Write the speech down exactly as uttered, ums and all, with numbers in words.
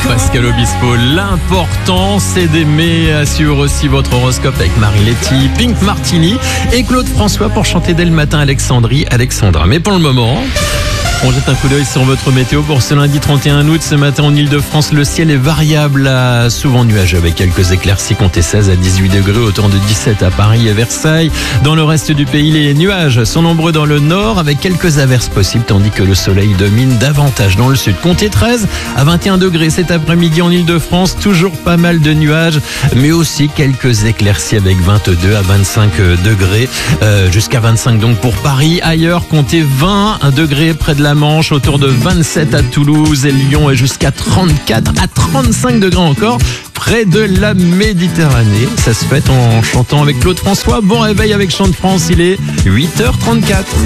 Pascal Obispo, l'important c'est d'aimer. Assure aussi votre horoscope avec Marie Letty, Pink Martini et Claude François pour chanter dès le matin Alexandrie, Alexandra. Mais pour le moment, on jette un coup d'œil sur votre météo pour ce lundi trente et un août. Ce matin en Ile-de-France, le ciel est variable, à souvent nuageux avec quelques éclaircies. Comptez seize à dix-huit degrés, autour de dix-sept à Paris et Versailles. Dans le reste du pays, les nuages sont nombreux dans le nord avec quelques averses possibles, tandis que le soleil domine davantage dans le sud. Comptez treize à vingt et un degrés cet après-midi en Ile-de-France. Toujours pas mal de nuages, mais aussi quelques éclaircies avec vingt-deux à vingt-cinq degrés, euh, jusqu'à vingt-cinq donc pour Paris. Ailleurs, comptez vingt degrés près de la Manche, autour de vingt-sept à Toulouse et Lyon et jusqu'à trente-quatre à trente-cinq degrés encore près de la Méditerranée. Ça se fête en chantant avec Claude François. Bon réveil avec Chant de France, il est huit heures trente-quatre.